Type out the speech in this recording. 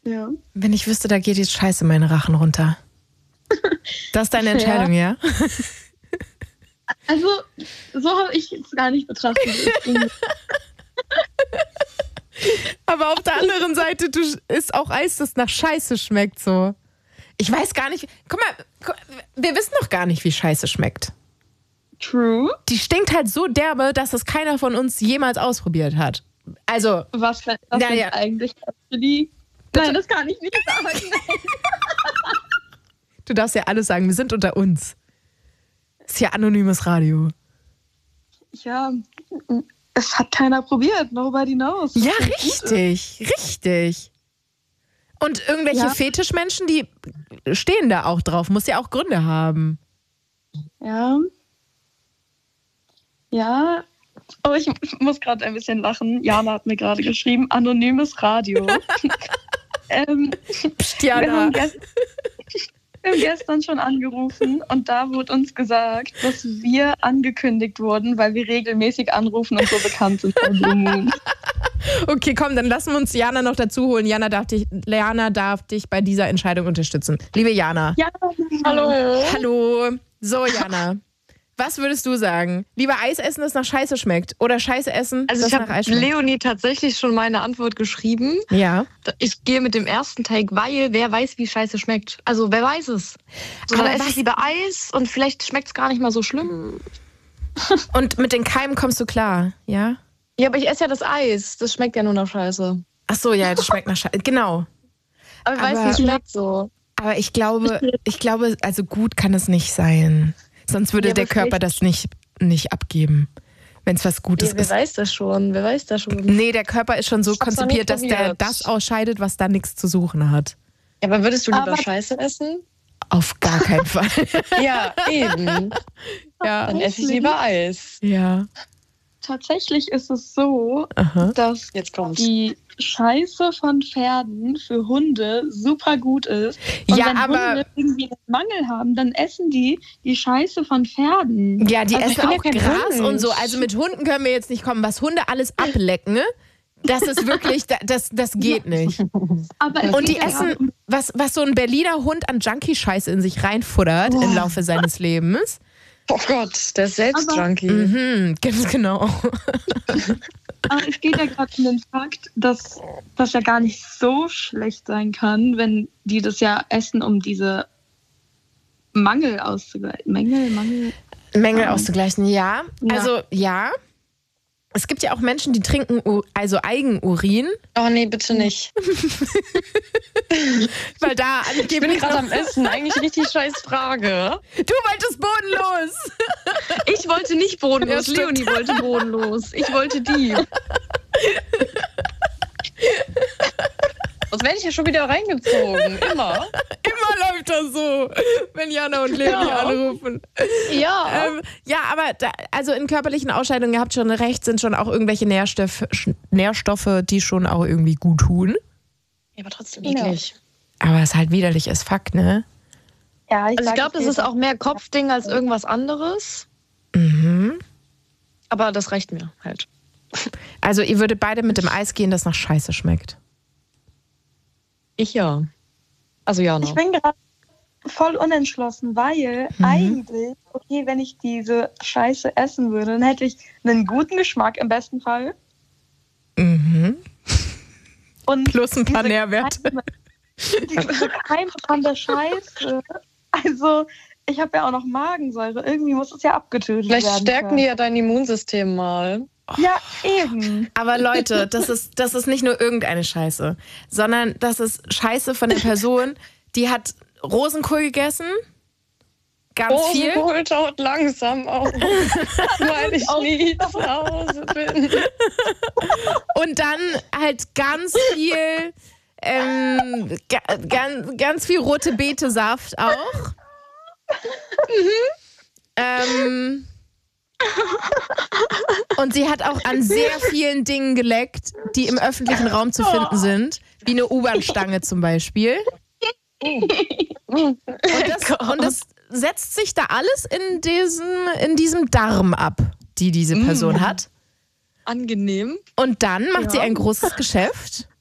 Ja. Wenn ich wüsste, da geht jetzt Scheiße meine Rachen runter. Das ist deine Entscheidung, ja? Also, so habe ich es gar nicht betrachtet. Aber auf der anderen Seite ist auch Eis, das nach Scheiße schmeckt so. Ich weiß gar nicht. Guck mal, wir wissen noch gar nicht, wie Scheiße schmeckt. True. Die stinkt halt so derbe, dass das keiner von uns jemals ausprobiert hat. Also. Was denn eigentlich für die? Bitte? Nein, das kann ich nicht sagen. Du darfst ja alles sagen, wir sind unter uns. Ist ja anonymes Radio. Ja, es hat keiner probiert. Nobody knows. Ja, richtig. Und irgendwelche Fetischmenschen, die stehen da auch drauf. Muss ja auch Gründe haben. Ja. Ja. Oh, ich muss gerade ein bisschen lachen. Jana hat mir gerade geschrieben, anonymes Radio. Psst, Jana. Wir haben gestern schon angerufen und da wurde uns gesagt, dass wir angekündigt wurden, weil wir regelmäßig anrufen und so bekannt sind bei Blue Moon. Okay, komm, dann lassen wir uns Jana noch dazu holen. Jana darf dich bei dieser Entscheidung unterstützen. Liebe Jana. Ja, hallo. Hallo. So, Jana. Was würdest du sagen? Lieber Eis essen, das nach Scheiße schmeckt? Oder Scheiße essen, also das nach Eis schmeckt? Ich habe Leonie tatsächlich schon meine Antwort geschrieben. Ja. Ich gehe mit dem ersten Take, weil wer weiß, wie Scheiße schmeckt. Also wer weiß es. So, dann esse ich lieber Eis und vielleicht schmeckt es gar nicht mal so schlimm. Und mit den Keimen kommst du klar, ja? Ja, aber ich esse ja das Eis. Das schmeckt ja nur nach Scheiße. Ach so, ja, das schmeckt nach Scheiße. Genau. Aber ich weiß, wie es schmeckt so. Aber ich glaube, also gut kann es nicht sein. Sonst würde der Körper das nicht abgeben, wenn es was Gutes ist. Wer weiß das schon? Nee, der Körper ist schon so konzipiert, dass der das ausscheidet, was da nichts zu suchen hat. Ja, aber würdest du lieber Scheiße essen? Auf gar keinen Fall. Ja, eben. Ja, dann esse ich lieber Eis. Ja. Tatsächlich ist es so, dass die Scheiße von Pferden für Hunde super gut ist. Und wenn Hunde irgendwie einen Mangel haben, dann essen die Scheiße von Pferden. Ja, die essen auch Gras und so. Also mit Hunden können wir jetzt nicht kommen. Was Hunde alles ablecken, das ist wirklich, das geht nicht. Und die essen, was so ein Berliner Hund an Junkie-Scheiße in sich reinfuttert im Laufe seines Lebens. Oh Gott, der ist selbst Junkie. Ganz genau. Aber es geht ja gerade um den Fakt, dass das ja gar nicht so schlecht sein kann, wenn die das ja essen, um diese Mangel auszugleichen. Mängel auszugleichen, ja. Also ja. Es gibt ja auch Menschen, die trinken Eigenurin. Oh nee, bitte nicht. Weil da ich bin gerade am Essen. Eigentlich richtig scheiß Frage. Du wolltest bodenlos. Ich wollte nicht bodenlos. Ja, Leonie wollte bodenlos. Ich wollte die. Sonst werde ich ja schon wieder reingezogen. Immer läuft das so, wenn Jana und Leonie anrufen. Ja. Ja, aber also in körperlichen Ausscheidungen, ihr habt schon recht, sind schon auch irgendwelche Nährstoffe, die schon auch irgendwie gut tun. Ja, aber trotzdem eklig. Aber es ist halt widerlich, ist Fakt, ne? Ja, ich glaube, das ist auch mehr Kopfding als irgendwas anderes. Mhm. Aber das reicht mir halt. Also ihr würdet beide mit dem Eis gehen, das nach Scheiße schmeckt. Ich ja. Also ja noch. Ich bin gerade voll unentschlossen, weil eigentlich, okay, wenn ich diese Scheiße essen würde, dann hätte ich einen guten Geschmack im besten Fall. Mhm. Und plus ein paar Nährwerte. Diese Keime von der Scheiße. Also, ich habe ja auch noch Magensäure. Irgendwie muss es ja abgetötet werden. Vielleicht stärken die ja dein Immunsystem mal. Ja, eben. Aber Leute, das ist nicht nur irgendeine Scheiße, sondern das ist Scheiße von der Person, die hat Rosenkohl gegessen, ganz viel. Rosenkohl taut langsam auf, weil ich nie zu Hause bin. Und dann halt ganz viel, ganz viel rote Betesaft auch. Und sie hat auch an sehr vielen Dingen geleckt, die im öffentlichen Raum zu finden sind, wie eine U-Bahn-Stange zum Beispiel. Und das setzt sich da alles in diesem Darm ab, die diese Person hat. Angenehm. Und dann macht sie ein großes Geschäft